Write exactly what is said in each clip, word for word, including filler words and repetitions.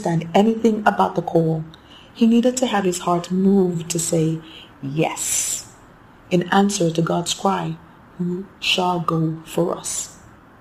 understand anything about the call, he needed to have his heart moved to say yes in answer to God's cry, "Who shall go for us?"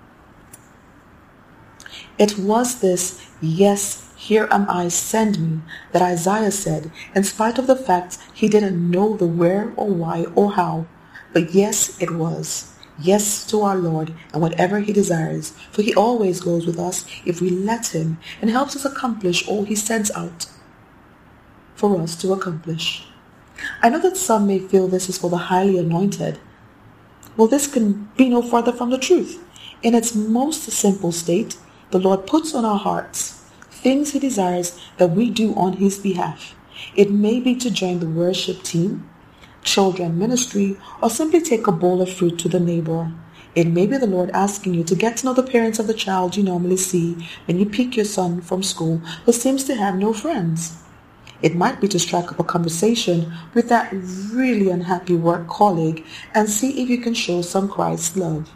It was this, "Yes, here am I, send me," that Isaiah said, in spite of the fact he didn't know the where or why or how. But yes, it was. Yes to our Lord and whatever he desires, for he always goes with us if we let him, and helps us accomplish all he sends out for us to accomplish. I know that some may feel this is for the highly anointed. Well, this can be no further from the truth. In its most simple state, the Lord puts on our hearts things he desires that we do on his behalf. It may be to join the worship team, children ministry, or simply take a bowl of fruit to the neighbor. It may be the Lord asking you to get to know the parents of the child you normally see when you pick your son from school who seems to have no friends. It might be to strike up a conversation with that really unhappy work colleague and see if you can show some Christ's love.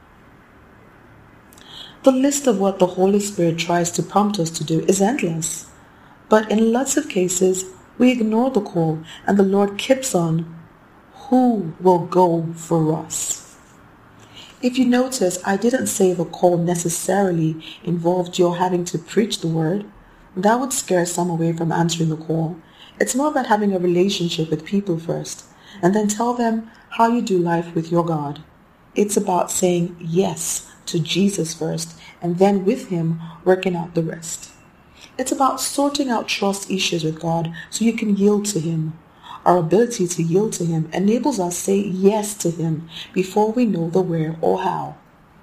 The list of what the Holy Spirit tries to prompt us to do is endless. But in lots of cases, we ignore the call and the Lord keeps on, "Who will go for us?" If you notice, I didn't say the call necessarily involved your having to preach the word. That would scare some away from answering the call. It's more about having a relationship with people first, and then tell them how you do life with your God. It's about saying yes to Jesus first, and then with him working out the rest. It's about sorting out trust issues with God so you can yield to him. Our ability to yield to him enables us to say yes to him before we know the where or how.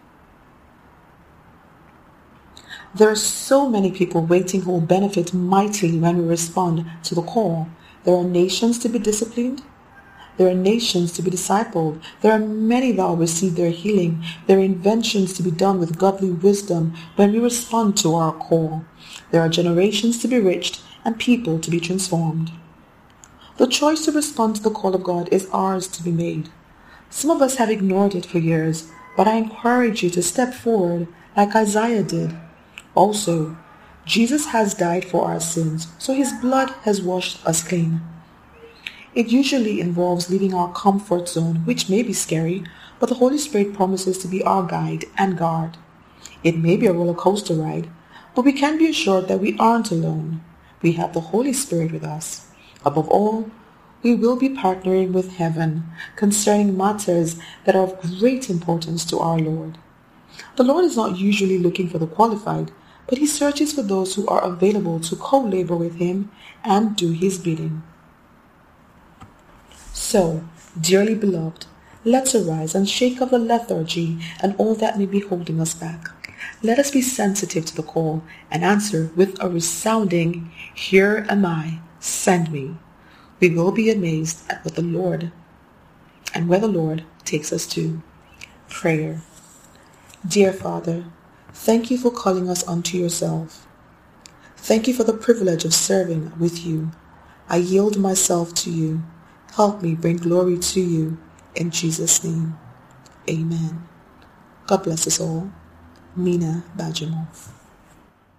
There are so many people waiting who will benefit mightily when we respond to the call. There are nations to be disciplined. There are nations to be discipled. There are many that will receive their healing. There are inventions to be done with godly wisdom when we respond to our call. There are generations to be reached and people to be transformed. The choice to respond to the call of God is ours to be made. Some of us have ignored it for years, but I encourage you to step forward like Isaiah did. Also, Jesus has died for our sins, so his blood has washed us clean. It usually involves leaving our comfort zone, which may be scary, but the Holy Spirit promises to be our guide and guard. It may be a roller coaster ride, but we can be assured that we aren't alone. We have the Holy Spirit with us. Above all, we will be partnering with heaven concerning matters that are of great importance to our Lord. The Lord is not usually looking for the qualified, but he searches for those who are available to co-labor with him and do his bidding. So, dearly beloved, let's arise and shake off the lethargy and all that may be holding us back. Let us be sensitive to the call and answer with a resounding, "Here am I, send me." We will be amazed at what the Lord and where the Lord takes us to. Prayer. Dear Father, thank you for calling us unto yourself. Thank you for the privilege of serving with you. I yield myself to you. Help me bring glory to you. In Jesus' name, amen. God bless us all. Mina Bajimov.